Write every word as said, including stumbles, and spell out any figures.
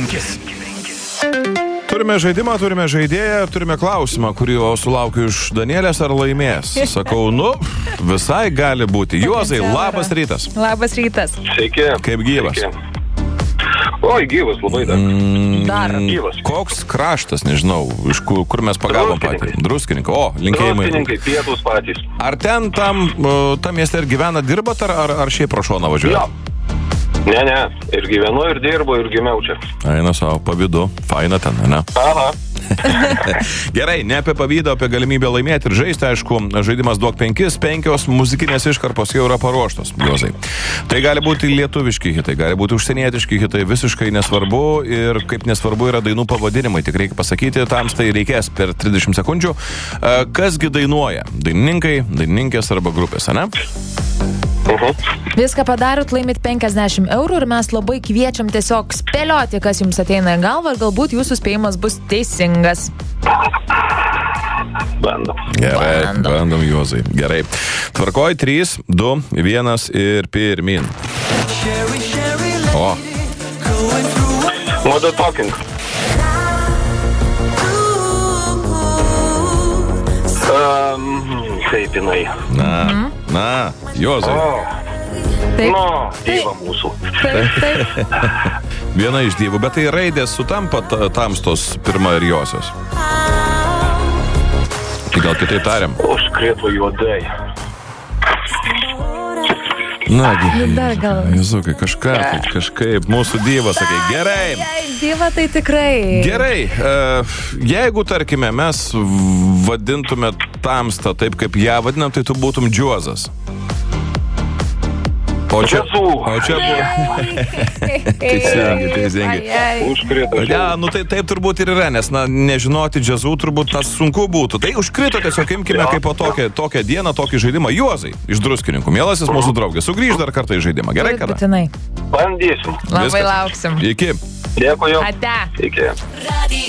penki. Turime žaidimą, turime žaidėją, turime klausimą, kurį sulaukiu iš Danielės, ar laimės. Sakau, nu, visai gali būti. Juozai, labas rytas. Labas rytas. Sveiki. Kaip gyvas? Sveiki. Oi, gyvas, labai dar. Mm, Dar. Gyvas. Koks kraštas, nežinau, iš kur, kur mes pagavom patį? Druskininkai. O, linkėjimai. Druskininkai, pietus patys. Ar ten tam, tam mieste ir gyvena, dirbat, ar, ar, ar šiaip pro šoną važiuoja? Jo. Ne, ne, ir gyvenu, ir dirbu, ir gimiau čia. Eina savo pavydu, faina ten, ne? Aha. Gerai, ne apie pavydą, apie galimybę laimėti ir žaisti, aišku, žaidimas duok penkis, penkios muzikinės iškarpos jau yra paruoštos, Juozai. Tai gali būti lietuviški hitai, gali būti užsienietiški hitai, visiškai nesvarbu ir kaip nesvarbu yra dainų pavadinimai, tik reikia pasakyti, tams tai reikės per trisdešimt sekundžių. Kasgi dainuoja? Dainininkai, dainininkės arba grupės, ne? Uh-huh. Viską padarot, laimit penkiasdešimt eurų ir mes labai kviečiam tiesiog spėlioti, kas jums ateina į galvą ir galbūt jūsų spėjimas bus teisingas. Bandom. Gerai, Bandom. bandom, Juozai. Gerai. Tvarkoj, trys, du, vienas ir pirmin. O. Mother Talking. Um, kaip jinai. Na, na, Juozai. Taip. Nu, dieva mūsų. Taip, taip. Viena iš dievų, bet tai raidės sutampa ta- tamstos pirma ir josios. Tai gal kitaip tariam? Užkrėto juodai. Nagi, Nu, dar gal- Jezukai, kažką, tai kažkaip, mūsų dievas, sakai, gerai. Jei, dieva, tai tikrai. Gerai, e, jeigu, tarkime, mes vadintume tamstą taip, kaip ją vadinam, tai tu būtum Džiuozas. O čia, Džiazų. o čia buvo... Teisingai, teisingai. Ai, ai. Užkrėto Ja, nu tai taip turbūt ir yra, nes, na, nežinoti džiazų turbūt tas sunku būtų. Tai užkrito tiesiog, imkime kaip po tokią, tokią dieną, tokį žaidimą. Juozai, iš Druskininkų, mielasis mūsų draugė, sugrįž dar kartą į žaidimą. Gerai, kada? Būtinai. Bandysim. Labai Viskas. lauksim. Iki. Dėkui jau. Ate. Iki.